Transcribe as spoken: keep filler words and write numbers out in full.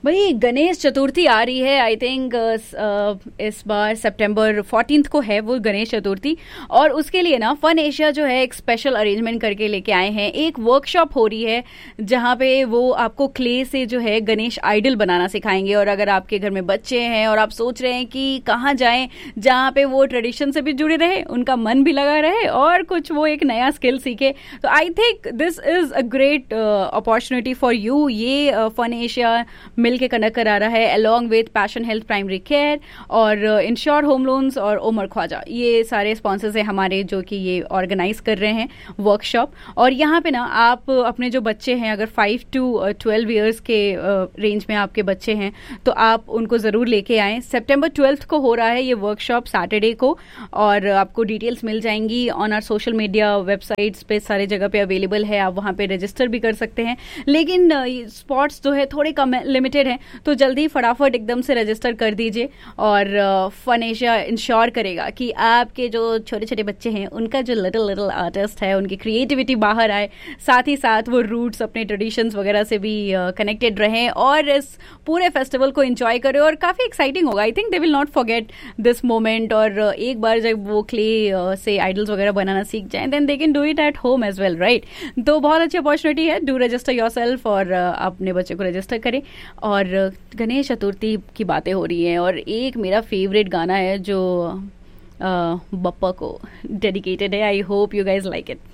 भाई गणेश चतुर्थी आ रही है। आई थिंक इस बार सितंबर फोर्टीन्थ को है वो गणेश चतुर्थी, और उसके लिए ना फन एशिया जो है एक स्पेशल अरेंजमेंट करके लेके आए हैं। एक वर्कशॉप हो रही है जहाँ पे वो आपको क्ले से जो है गणेश आइडल बनाना सिखाएंगे। और अगर आपके घर में बच्चे हैं और आप सोच रहे हैं कि कहाँ जाएं जहाँ पे वो ट्रेडिशन से भी जुड़े रहे, उनका मन भी लगा रहे और कुछ वो एक नया स्किल सीखे, तो I think this is a great opportunity for you. ये फन एशिया मिल के कनेक्ट करा रहा है along with passion health primary care और इंश्योर होम लोन्स और उमर ख्वाजा। ये सारे स्पॉन्सर्स हैं हमारे जो कि ये ऑर्गेनाइज कर रहे हैं वर्कशॉप। और यहाँ पे ना आप अपने जो बच्चे हैं, अगर फाइव टू ट्वेल्व ईयर्स के रेंज में आपके बच्चे हैं तो आप उनको ज़रूर लेके आएँ। सितंबर ट्वेल्थ को हो रहा है ये वर्कशॉप, सैटरडे को, और आपको डिटेल्स मिल जाएंगी on are social media websites पे, सारे जगह पे अवेलेबल है। आप वहाँ पे रजिस्टर भी कर सकते हैं, लेकिन स्पॉट्स जो है थोड़े कम लिमिटेड है, तो जल्दी फटाफट एकदम से रजिस्टर कर दीजिए। और फन एशिया इंश्योर करेगा कि आपके जो छोटे छोटे बच्चे हैं उनका जो लिटिल लिटिल आर्टिस्ट है, उनकी क्रिएटिविटी बाहर आए, साथ ही साथ वो रूट्स अपने ट्रेडिशंस वगैरह से भी कनेक्टेड रहें और इस पूरे फेस्टिवल को एंजॉय करें। और काफ़ी एक्साइटिंग होगा। I think they will not forget this moment. और एक बार जब वो क्ले से आइडल्स वगैरह बनाना सीख जाएं, then they can do it at home as well, right? तो बहुत अच्छी अपॉर्चुनिटी है। डू रजिस्टर योरसेल्फ और अपने बच्चे को रजिस्टर करें। और गणेश चतुर्थी की बातें हो रही हैं, और एक मेरा फेवरेट गाना है जो बप्पा को डेडिकेटेड है। I hope you guys like it.